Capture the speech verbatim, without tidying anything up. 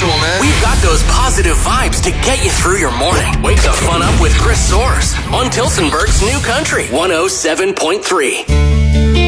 punctual, man. We've got those positive vibes to get you through your morning. Wake the fun up with Chris Soares on Tilsonburg's New Country one oh seven point three.